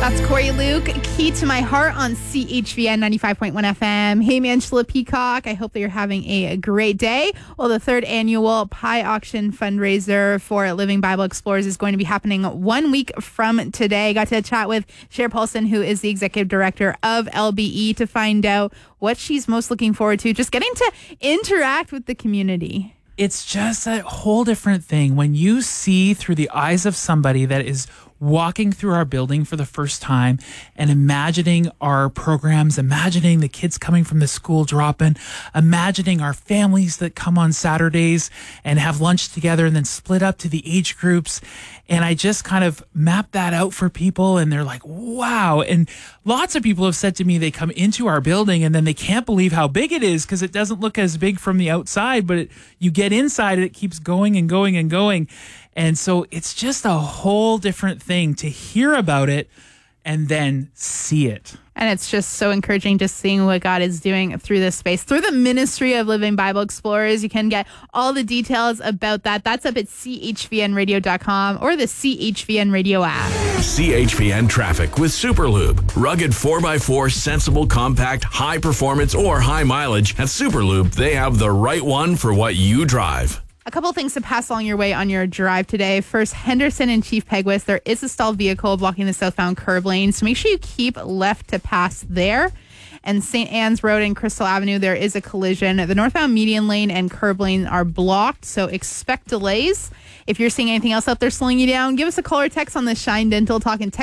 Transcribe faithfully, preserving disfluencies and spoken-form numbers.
That's Corey Luke, Key to My Heart on C H V N ninety-five point one F M. Hey, I'm Angela Peacock. I hope that you're having a great day. Well, the third annual Pie Auction fundraiser for Living Bible Explorers is going to be happening one week from today. Got to chat with Cher Paulson, who is the executive director of L B E, to find out what she's most looking forward to, just getting to interact with the community. It's just a whole different thing when you see through the eyes of somebody that is walking through our building for the first time and imagining our programs, imagining the kids coming from the school drop-in, imagining our families that come on Saturdays and have lunch together and then split up to the age groups. And I just kind of map that out for people and they're like, wow. And lots of people have said to me, they come into our building and then they can't believe how big it is because it doesn't look as big from the outside, but it, you get inside and it keeps going and going and going. And so it's just a whole different thing to hear about it and then see it. And it's just so encouraging just seeing what God is doing through this space, through the ministry of Living Bible Explorers. You can get all the details about that. That's up at C H V N radio dot com or the C H V N Radio app. C H V N traffic with Superlube. Rugged four by four, sensible, compact, high performance, or high mileage. At Superlube, they have the right one for what you drive. A couple of things to pass along your way on your drive today. First, Henderson and Chief Peguis, there is a stalled vehicle blocking the southbound curb lane, so make sure you keep left to pass there. And Saint Anne's Road and Crystal Avenue, there is a collision. The northbound median lane and curb lane are blocked, so expect delays. If you're seeing anything else out there slowing you down, give us a call or text on the Shine Dental Talk and Text